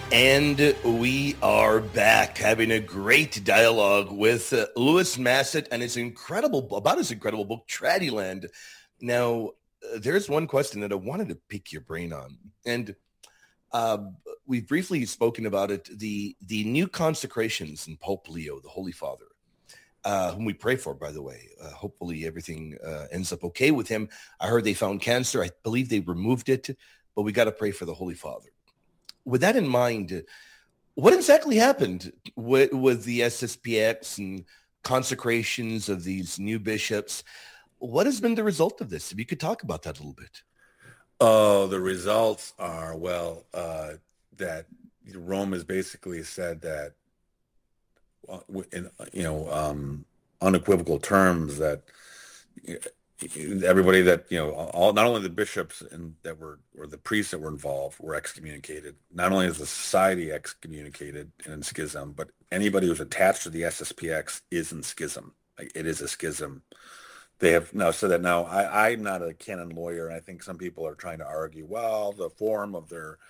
And we are back having a great dialogue with Louis Massett and his incredible book, Tradiland. Now, there's one question that I wanted to pick your brain on. And uh, we've briefly spoken about it, the new consecrations in Pope Leo, the Holy Father, whom we pray for, by the way. Hopefully everything ends up okay with him. I heard they found cancer. I believe they removed it, but we got to pray for the Holy Father. With that in mind, what exactly happened with the SSPX and consecrations of these new bishops? What has been the result of this? If you could talk about that a little bit. Oh, the results are, that Rome has basically said that, in unequivocal terms, that everybody that all, not only the bishops and that were, or the priests that were involved, were excommunicated. Not only is the society excommunicated and in schism, but anybody who's attached to the SSPX is in schism. Like, it is a schism. They have now said that. Now, I'm not a canon lawyer, and I think some people are trying to argue, well, the form of their,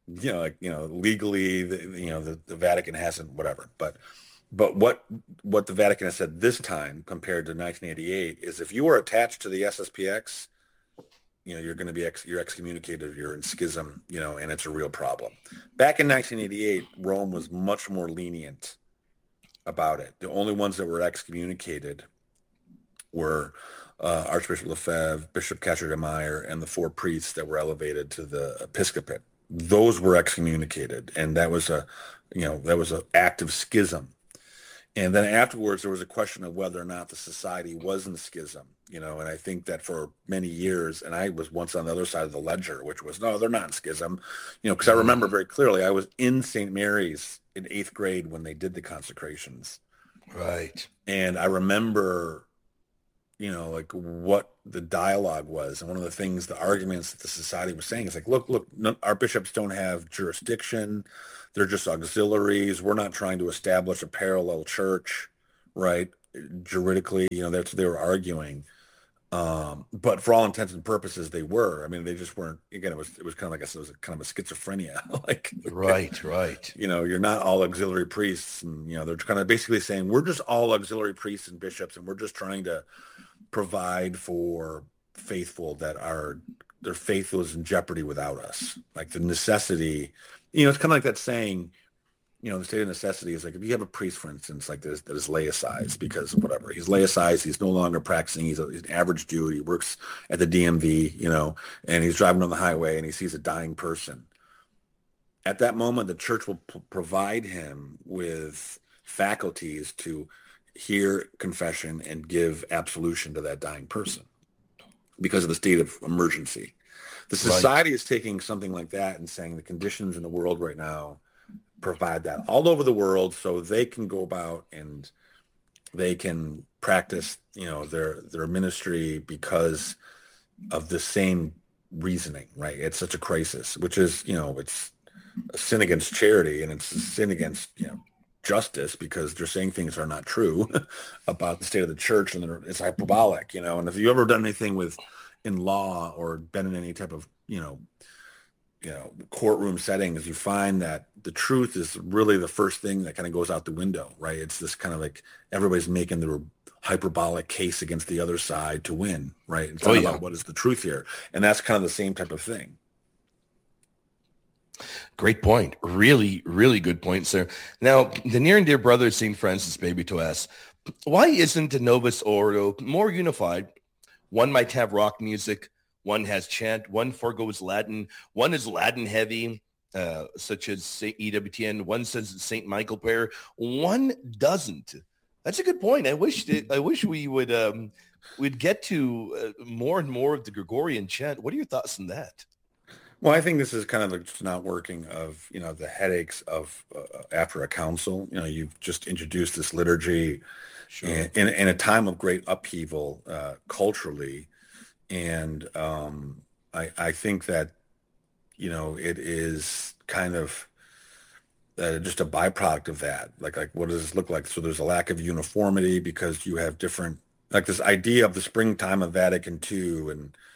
legally, the Vatican hasn't, whatever. But what the Vatican has said this time compared to 1988 is, if you are attached to the SSPX, you're going to be you're excommunicated, you're in schism, and it's a real problem. Back in 1988, Rome was much more lenient about it. The only ones that were excommunicated were Archbishop Lefebvre, Bishop Catcher de Meyer, and the 4 priests that were elevated to the episcopate. Those were excommunicated, and that was an active schism. And then afterwards, there was a question of whether or not the society was in schism, and I think that for many years, and I was once on the other side of the ledger, which was, no, they're not in schism, because I remember very clearly, I was in St. Mary's in 8th grade when they did the consecrations. Right. And I remember, like, what the dialogue was. And one of the things, the arguments that the society was saying is like, look, our bishops don't have jurisdiction. They're just auxiliaries. We're not trying to establish a parallel church, right? Juridically, that's what they were arguing. But for all intents and purposes, they were. I mean, they just weren't. Again, it was kind of like it was kind of a schizophrenia. Like, right. You're not all auxiliary priests, and they're kind of basically saying, we're just all auxiliary priests and bishops, and we're just trying to provide for faithful that their faith was in jeopardy without us. Like, the necessity. It's kind of like that saying, the state of necessity is like, if you have a priest, for instance, like this, that is laicized because of whatever. He's laicized. He's no longer practicing. He's an average dude. He works at the DMV, and he's driving on the highway and he sees a dying person. At that moment, the church will provide him with faculties to hear confession and give absolution to that dying person because of the state of emergency. The society is taking something like that and saying the conditions in the world right now provide that all over the world, so they can go about and they can practice, their ministry because of the same reasoning, right? It's such a crisis, which is, it's a sin against charity, and it's a sin against, justice, because they're saying things are not true about the state of the church, and it's hyperbolic, and if you've ever done anything in law or been in any type of, courtroom settings, you find that the truth is really the first thing that kind of goes out the window, right? It's this kind of like everybody's making their hyperbolic case against the other side to win, right? It's not about what is the truth here. And that's kind of the same type of thing. Great point. Really, really good point, sir. Now, the near and dear brother St. Francis Babyto asks, why isn't the Novus Ordo more unified? One might have rock music, one has chant, one forgoes Latin, one is Latin heavy, such as St. EWTN, one says St. Michael prayer, one doesn't. That's a good point. I wish we would we'd get to more and more of the Gregorian chant. What are your thoughts on that? Well, I think this is kind of like just not working of, the headaches of after a council. You've just introduced this liturgy in a time of great upheaval culturally. And I think that, it is kind of just a byproduct of that. Like, what does this look like? So there's a lack of uniformity because you have different, like this idea of the springtime of Vatican II,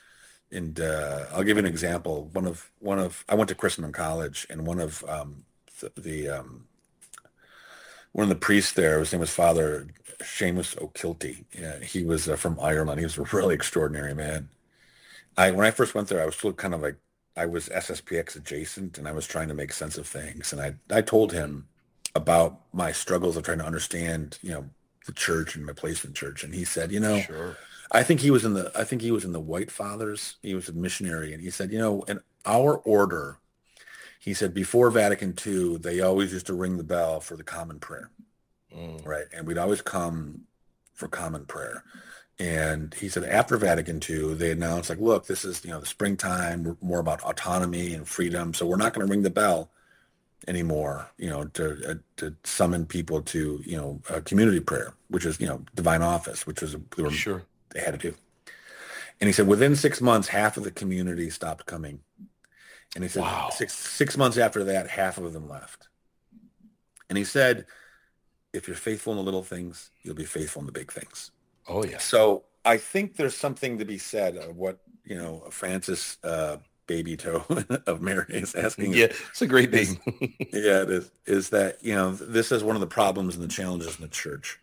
and I'll give you an example. I went to Christendom College, and one of one of the priests there. His name was Father Seamus O'Kilty. Yeah, he was from Ireland. He was a really extraordinary man. When I first went there, I was still kind of like, I was SSPX adjacent, and I was trying to make sense of things. And I told him about my struggles of trying to understand, the church and my place in church. And he said, Sure. I think he was in the White Fathers. He was a missionary, and he said, in our order, he said, before Vatican II, they always used to ring the bell for the common prayer, right? And we'd always come for common prayer. And he said, after Vatican II, they announced, like, look, this is, the springtime, we're more about autonomy and freedom. So we're not going to ring the bell anymore, to summon people to, community prayer, which is, divine office, which was Sure. they had to do. And he said, within 6 months, half of the community stopped coming. And he said, Wow. six months after that, half of them left. And he said, if you're faithful in the little things, you'll be faithful in the big things. Oh, yeah. So I think there's something to be said of what, Francis Baby Toe of Mary is asking. Yeah, it's a great name. Yeah, it is that, this is one of the problems and the challenges in the church,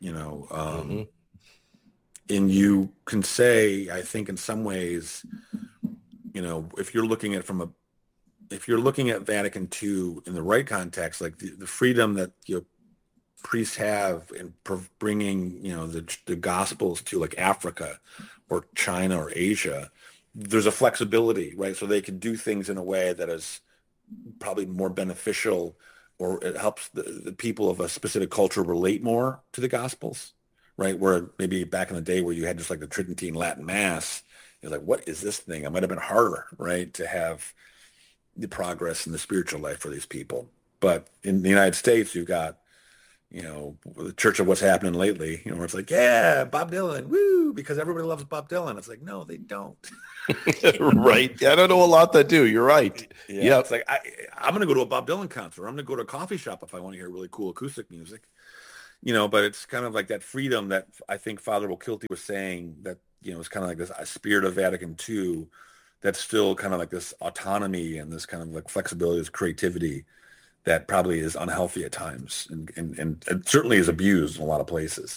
and you can say, I think in some ways, if you're looking at Vatican II in the right context, like the freedom that priests have in bringing, the gospels to like Africa or China or Asia, there's a flexibility, right? So they can do things in a way that is probably more beneficial, or it helps the people of a specific culture relate more to the gospels, right? Where maybe back in the day where you had just like the Tridentine Latin Mass, it's like, what is this thing? It might have been harder, right, to have the progress in the spiritual life for these people. But in the United States, you've got, the Church of what's happening lately, where it's like, yeah, Bob Dylan, woo, because everybody loves Bob Dylan. It's like, no, they don't. Right. I don't know a lot that do. You're right. Yeah. It's like, I'm going to go to a Bob Dylan concert. I'm going to go to a coffee shop if I want to hear really cool acoustic music, but it's kind of like that freedom that I think Father O'Kilty was saying, that, it's kind of like this spirit of Vatican II that's still kind of like this autonomy and this kind of like flexibility, this creativity that probably is unhealthy at times and it certainly is abused in a lot of places.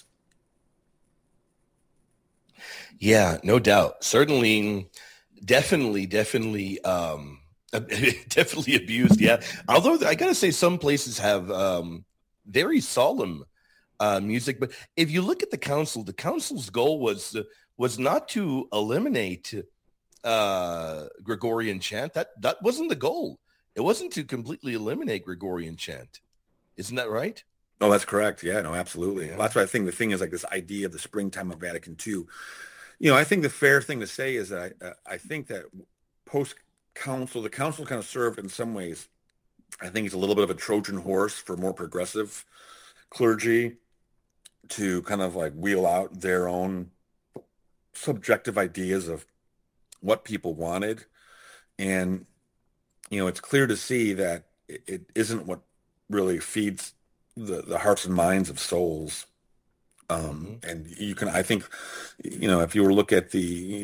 Yeah, no doubt. Certainly, definitely definitely abused. Yeah. Although I got to say some places have very solemn music, but if you look at the council's goal was not to eliminate Gregorian chant. That wasn't the goal. It wasn't to completely eliminate Gregorian chant. Isn't that right? Oh, that's correct. Yeah, no, absolutely. Yeah. Well, that's why I think the thing is like this idea of the springtime of Vatican II. I think the fair thing to say is that I think that post-council, the council kind of served in some ways, I think it's a little bit of a Trojan horse for more progressive clergy to kind of like wheel out their own subjective ideas of what people wanted. And, it's clear to see that it isn't what really feeds the hearts and minds of souls. And you can, I think, if you were to look at the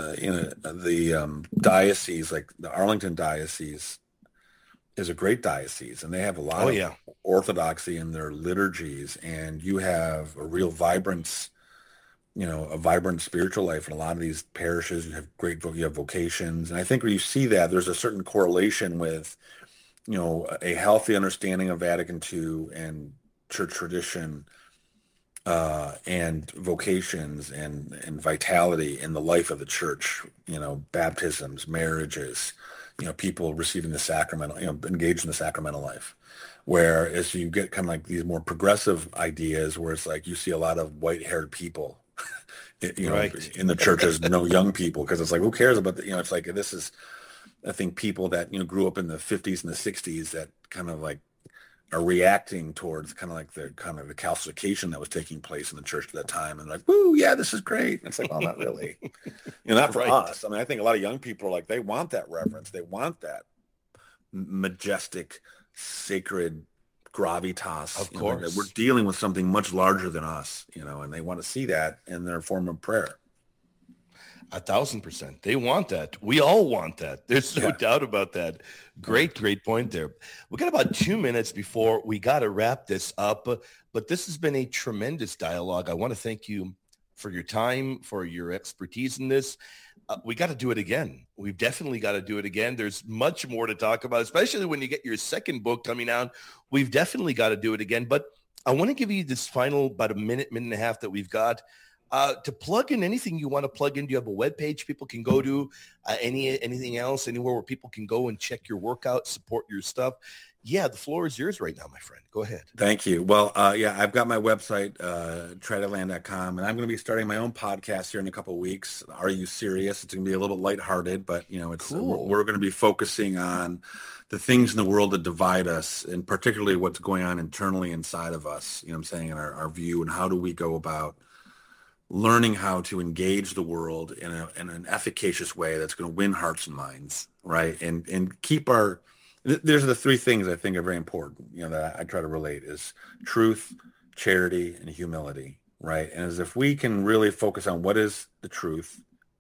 diocese, like the Arlington diocese is a great diocese, and they have a lot of orthodoxy in their liturgies, and you have a real vibrance, a vibrant spiritual life in a lot of these parishes. You have you have vocations. And I think when you see that, there's a certain correlation with, a healthy understanding of Vatican II and church tradition, and vocations and vitality in the life of the church, baptisms, marriages, people receiving the sacrament, engaged in the sacramental life. Whereas you get kind of like these more progressive ideas where it's like you see a lot of white-haired people, right, in the churches, no young people, because it's like, who cares about the, it's like, this is, I think, people that, grew up in the 50s and the 60s that kind of like are reacting towards kind of the calcification that was taking place in the church at that time, and like, woo, yeah, this is great. And it's like, well, not really, not for Right. us. I mean, I think a lot of young people are like, they want that reverence, they want that majestic, sacred gravitas. Of course, that we're dealing with something much larger than us, and they want to see that in their form of prayer. 1,000%. They want that. We all want that. There's no doubt about that. Great point there. We got about 2 minutes before we got to wrap this up, but this has been a tremendous dialogue. I want to thank you for your time, for your expertise in this. We got to do it again. We've definitely got to do it again. There's much more to talk about, especially when you get your second book coming out. We've definitely got to do it again. But I want to give you this final about a minute and a half that we've got to plug in anything you want to plug in. Do you have a webpage people can go to, anything else, anywhere where people can go and check your workout, support your stuff? Yeah, the floor is yours right now, my friend. Go ahead. Thank you. Well, I've got my website, tradiland.com, and I'm going to be starting my own podcast here in a couple of weeks. Are You Serious? It's going to be a little lighthearted, but it's cool. We're going to be focusing on the things in the world that divide us, and particularly what's going on internally inside of us, what I'm saying, in our view, and how do we go about learning how to engage the world in an efficacious way that's going to win hearts and minds, right? And keep there's the three things I think are very important, that I try to relate is truth, charity, and humility, right? And as if we can really focus on what is the truth,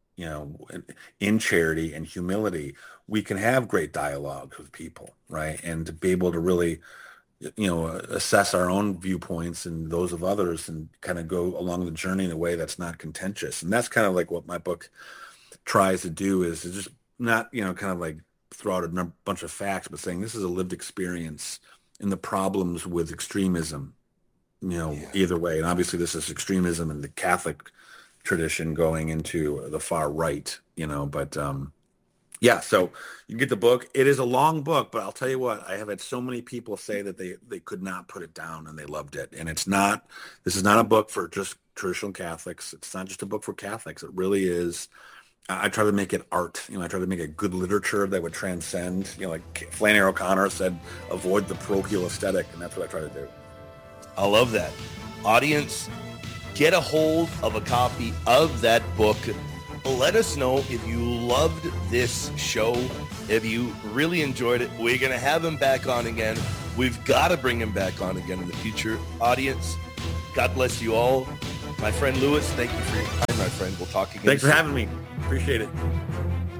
in charity and humility, we can have great dialogue with people, right? And to be able to really, assess our own viewpoints and those of others and kind of go along the journey in a way that's not contentious. And that's kind of like what my book tries to do is just not, kind of like throw out a bunch of facts, but saying this is a lived experience and the problems with extremism, either way. And obviously this is extremism in the Catholic tradition going into the far right, but so you can get the book. It is a long book, but I'll tell you what, I have had so many people say that they could not put it down and they loved it. And this is not a book for just traditional Catholics. It's not just a book for Catholics. It really is. I try to make it art. I try to make it good literature that would transcend, like Flannery O'Connor said, avoid the parochial aesthetic. And that's what I try to do. I love that. Audience, get a hold of a copy of that book. Let us know if you loved this show, if you really enjoyed it. We're going to have him back on again. We've got to bring him back on again in the future. Audience, God bless you all. My friend Louis, thank you for your time, my friend. We'll talk again Thanks for having me. Appreciate it.